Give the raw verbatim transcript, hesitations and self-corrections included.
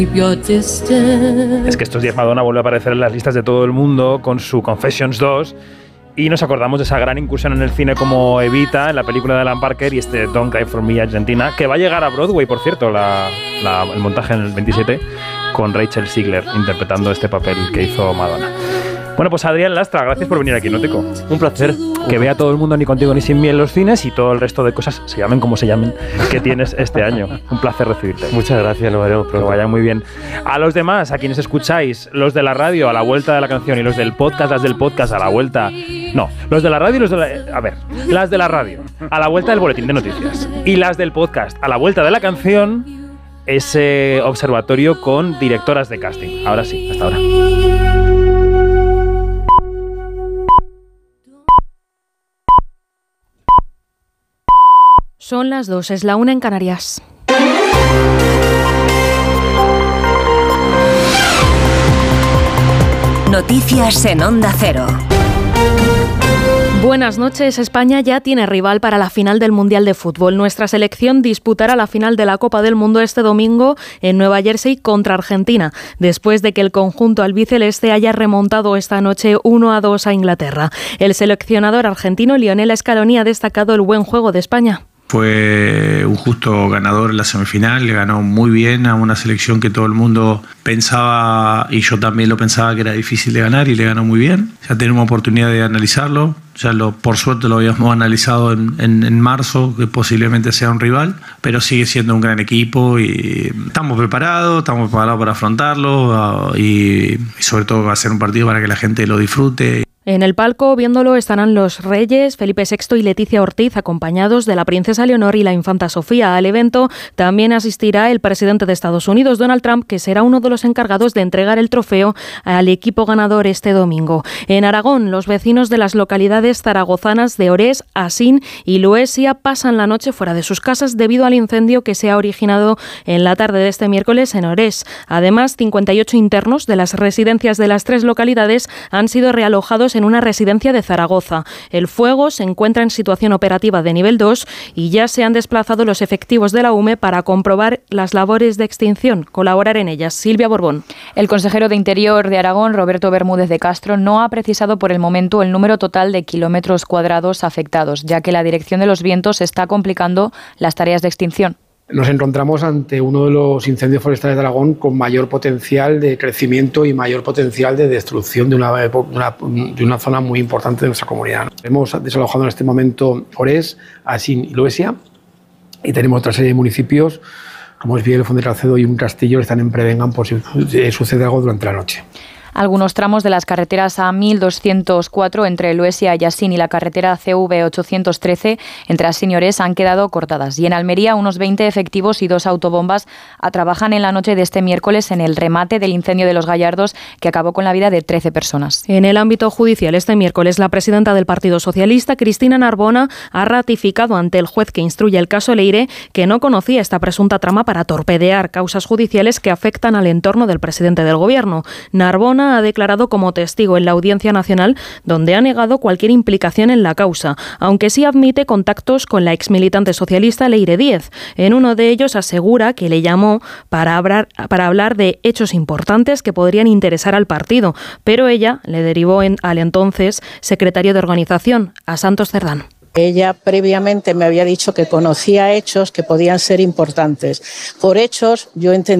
Es que estos días Madonna vuelve a aparecer en las listas de todo el mundo con su Confessions dos y nos acordamos de esa gran incursión en el cine como Evita en la película de Alan Parker y este Don't Cry For Me Argentina, que va a llegar a Broadway, por cierto, la, la, el montaje en el veintisiete, con Rachel Ziegler interpretando este papel que hizo Madonna. Bueno, pues Adrián Lastra, gracias por venir aquí, Nótico. Un placer. Que vea todo el mundo Ni Contigo Ni Sin Mí en los cines y todo el resto de cosas, se llamen como se llamen, que tienes este año. Un placer recibirte. Muchas gracias, nos veremos pronto. Que vaya muy bien. A los demás, a quienes escucháis, los de la radio a la vuelta de la canción y los del podcast, las del podcast a la vuelta... No, los de la radio y los de la... A ver, las de la radio a la vuelta del boletín de noticias y las del podcast a la vuelta de la canción, ese observatorio con directoras de casting. Ahora sí, hasta ahora. Son las dos, es la una en Canarias. Noticias en Onda Cero. Buenas noches. España ya tiene rival para la final del Mundial de Fútbol. Nuestra selección disputará la final de la Copa del Mundo este domingo en Nueva Jersey contra Argentina, después de que el conjunto albiceleste haya remontado esta noche uno a dos a Inglaterra. El seleccionador argentino Lionel Scaloni ha destacado el buen juego de España. Fue un justo ganador en la semifinal, le ganó muy bien a una selección que todo el mundo pensaba, y yo también lo pensaba, que era difícil de ganar, y le ganó muy bien. Ya tenemos oportunidad de analizarlo, ya lo, por suerte lo habíamos analizado en, en, en marzo, que posiblemente sea un rival, pero sigue siendo un gran equipo y estamos preparados, estamos preparados para afrontarlo y, y sobre todo va a ser un partido para que la gente lo disfrute. En el palco, viéndolo, estarán los reyes Felipe sexto y Leticia Ortiz, acompañados de la princesa Leonor y la infanta Sofía. Al evento también asistirá el presidente de Estados Unidos, Donald Trump, que será uno de los encargados de entregar el trofeo al equipo ganador este domingo. En Aragón, los vecinos de las localidades zaragozanas de Orés, Asín y Luesia pasan la noche fuera de sus casas debido al incendio que se ha originado en la tarde de este miércoles en Orés. Además, cincuenta y ocho internos de las residencias de las tres localidades han sido realojados en una residencia de Zaragoza. El fuego se encuentra en situación operativa de nivel dos y ya se han desplazado los efectivos de la U M E para comprobar las labores de extinción, colaborar en ellas. Silvia Borbón. El consejero de Interior de Aragón, Roberto Bermúdez de Castro, no ha precisado por el momento el número total de kilómetros cuadrados afectados, ya que la dirección de los vientos está complicando las tareas de extinción. Nos encontramos ante uno de los incendios forestales de Aragón con mayor potencial de crecimiento y mayor potencial de destrucción de una, de una, de una zona muy importante de nuestra comunidad. Hemos desalojado en este momento Orés, Asín y Luesia, y tenemos otra serie de municipios como es Villadelfont de Calcedo y un castillo que están en prevengan por si sucede algo durante la noche. Algunos tramos de las carreteras A mil doscientos cuatro entre Luesia y Asín y la carretera C V ochocientos trece entre Asín y Orés han quedado cortadas. Y en Almería, unos veinte efectivos y dos autobombas trabajan en la noche de este miércoles en el remate del incendio de Los Gallardos que acabó con la vida de trece personas. En el ámbito judicial, este miércoles, la presidenta del Partido Socialista, Cristina Narbona, ha ratificado ante el juez que instruye el caso Leire que no conocía esta presunta trama para torpedear causas judiciales que afectan al entorno del presidente del Gobierno. Narbona ha declarado como testigo en la Audiencia Nacional, donde ha negado cualquier implicación en la causa, aunque sí admite contactos con la exmilitante socialista Leire Díez. En uno de ellos asegura que le llamó para hablar, para hablar de hechos importantes que podrían interesar al partido, pero ella le derivó en, al entonces secretario de Organización, a Santos Cerdán. Ella previamente me había dicho que conocía hechos que podían ser importantes. Por hechos, yo entendí